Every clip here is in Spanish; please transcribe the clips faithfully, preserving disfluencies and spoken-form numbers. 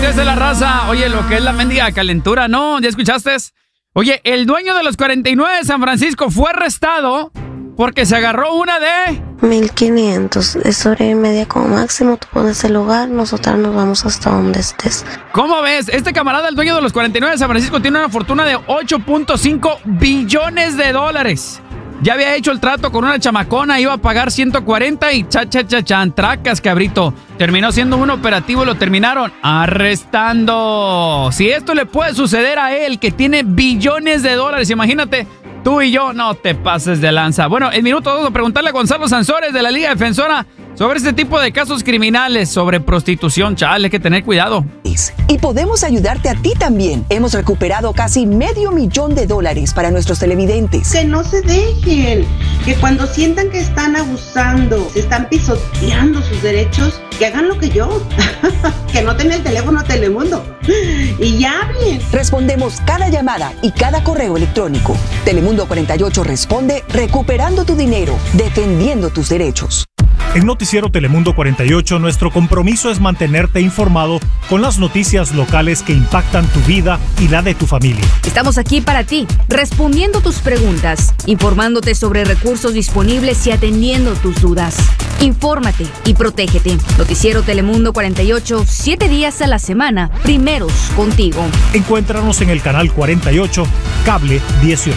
dice la raza? Oye, lo que es la mendiga calentura, ¿no? ¿Ya escuchaste? Oye, el dueño de los cuarenta y nueve de San Francisco fue arrestado porque se agarró una de... mil quinientos, es hora y media como máximo, tú pones el lugar, nosotras nos vamos hasta donde estés. ¿Cómo ves? Este camarada, el dueño de los cuarenta y nueve de San Francisco, tiene una fortuna de ocho punto cinco billones de dólares. Ya había hecho el trato con una chamacona, iba a pagar ciento cuarenta y cha, cha, cha, chan, tracas, cabrito. Terminó siendo un operativo y lo terminaron arrestando. Si esto le puede suceder a él, que tiene billones de dólares, imagínate, tú y yo, no te pases de lanza. Bueno, en minuto dos, a preguntarle a Gonzalo Sansores de la Liga Defensora sobre este tipo de casos criminales, sobre prostitución. Chale, hay que tener cuidado. Y podemos ayudarte a ti también. Hemos recuperado casi medio millón de dólares para nuestros televidentes. Que no se dejen, que cuando sientan que están abusando, se están pisoteando sus derechos, que hagan lo que yo, que noten el teléfono a Telemundo y ya hablen. Respondemos cada llamada y cada correo electrónico. Telemundo cuarenta y ocho responde recuperando tu dinero, defendiendo tus derechos. En Noticiero Telemundo cuarenta y ocho, nuestro compromiso es mantenerte informado con las noticias locales que impactan tu vida y la de tu familia. Estamos aquí para ti, respondiendo tus preguntas, informándote sobre recursos disponibles y atendiendo tus dudas. Infórmate y protégete. Noticiero Telemundo cuarenta y ocho, siete días a la semana, primeros contigo. Encuéntranos en el canal cuarenta y ocho, cable dieciocho.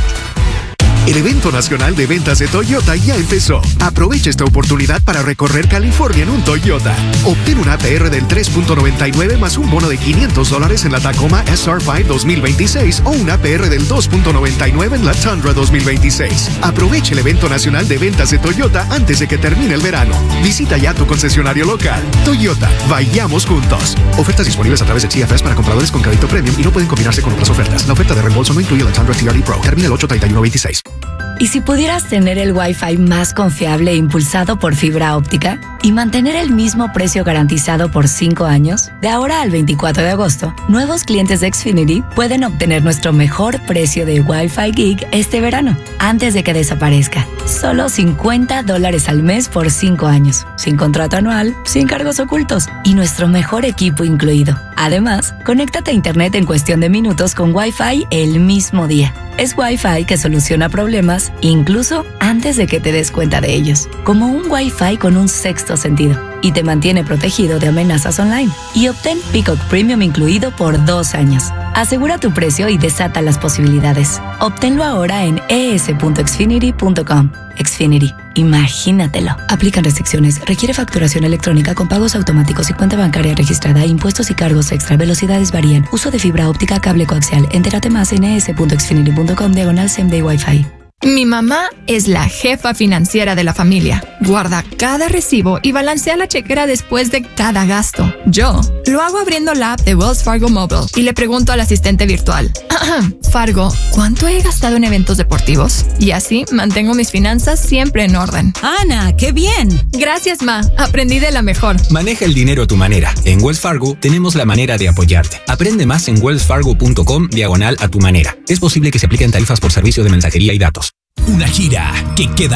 El evento nacional de ventas de Toyota ya empezó. Aprovecha esta oportunidad para recorrer California en un Toyota. Obtén un A P R del tres punto noventa y nueve más un bono de quinientos dólares en la Tacoma S R cinco dos mil veintiséis o un A P R del dos punto noventa y nueve en la Tundra dos mil veintiséis. Aprovecha el evento nacional de ventas de Toyota antes de que termine el verano. Visita ya tu concesionario local. Toyota, vayamos juntos. Ofertas disponibles a través de T F S para compradores con crédito premium y no pueden combinarse con otras ofertas. La oferta de reembolso no incluye la Tundra T R D Pro. Termina el ocho treinta y uno veintiséis. ¿Y si pudieras tener el Wi-Fi más confiable e impulsado por fibra óptica y mantener el mismo precio garantizado por cinco años? De ahora al veinticuatro de agosto, nuevos clientes de Xfinity pueden obtener nuestro mejor precio de Wi-Fi Gig este verano, antes de que desaparezca. Solo cincuenta dólares al mes por cinco años, sin contrato anual, sin cargos ocultos y nuestro mejor equipo incluido. Además, conéctate a Internet en cuestión de minutos con Wi-Fi el mismo día. Es Wi-Fi que soluciona problemas incluso antes de que te des cuenta de ellos. Como un Wi-Fi con un sexto sentido. Y te mantiene protegido de amenazas online. Y obtén Peacock Premium incluido por dos años. Asegura tu precio y desata las posibilidades. Obténlo ahora en e s punto xfinity punto com. Xfinity. Imagínatelo. Aplican restricciones. Requiere facturación electrónica con pagos automáticos y cuenta bancaria registrada. Impuestos y cargos extra. Velocidades varían. Uso de fibra óptica, cable coaxial. Entérate más en e s punto xfinity punto com diagonal same day Wi-Fi. Mi mamá es la jefa financiera de la familia. Guarda cada recibo y balancea la chequera después de cada gasto. Yo lo hago abriendo la app de Wells Fargo Mobile y le pregunto al asistente virtual, Fargo, ¿cuánto he gastado en eventos deportivos? Y así mantengo mis finanzas siempre en orden. Ana, ¡qué bien! Gracias, Ma. Aprendí de la mejor. Maneja el dinero a tu manera. En Wells Fargo tenemos la manera de apoyarte. Aprende más en wellsfargo punto com diagonal a tu manera. Es posible que se apliquen tarifas por servicio de mensajería y datos. Una gira que queda